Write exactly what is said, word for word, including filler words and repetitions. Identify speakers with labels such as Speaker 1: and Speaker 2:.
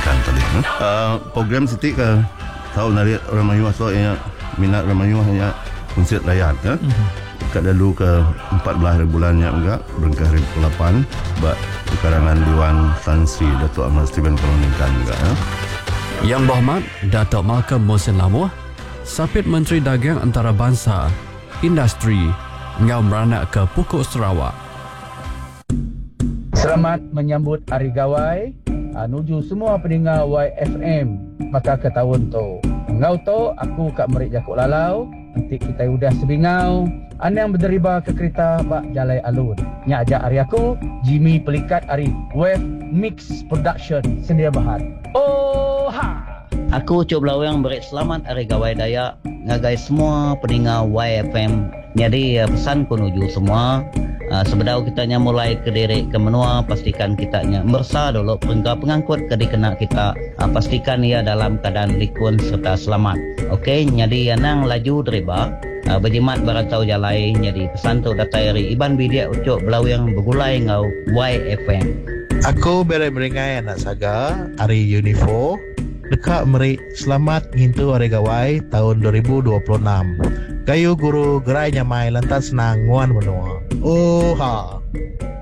Speaker 1: perongkan tadi. Hmm? Uh, program Siti ke tahu nari orang Melayu so yang minat orang Melayu hanya konsert rakyat ya. Mm-hmm. Kat dulu ke empat belas bulannya enggak berengkah hari ke lapan bak karangan Dewan Tan Sri Datuk Ahmad Steven Koloningkan enggak ya.
Speaker 2: Yang Berhormat Datuk Malcolm Mohsin Lamuh, Sapit Menteri Dagang Antarabangsa, Industri, ngau meranak ke Pokok Sarawak.
Speaker 3: Selamat menyambut Hari Gawai uh, nuju semua pendengar Y F M maka ke tahun tu. Ngau tu aku kat Merik Jakuk Lalau, nanti kita udah sebingau. Anda yang berderiba ke kereta bak Jalai Alun. Nya ajak hari aku, Jimmy Pelikat hari Wave Mix Production Sendia Bahar. Oh ha.
Speaker 4: Aku Cuk Belawang beri selamat Hari Gawai Dayak ngagai semua pendengar Y F M. Jadi pesan ku nuju semua. Uh, sebedau kitanya mulai ke Derek ke Menua, pastikan kitanya mersa dulu perengkau pengangkut ke dikena kita, uh, pastikan ia dalam keadaan rikun serta selamat. Okey, jadi yanang laju deriba uh, berjimat barantau jalai. Jadi pesan tu datai ri iban bidia ucuk belau yang bergulai ngau Y F M.
Speaker 5: Aku beri meringai anak saga hari Unifo dekat Merik selamat ngintu Hari Gawai tahun dua ribu dua puluh enam. Kayu guru gerai nyamai lantas senang nguan menua. Oh ha.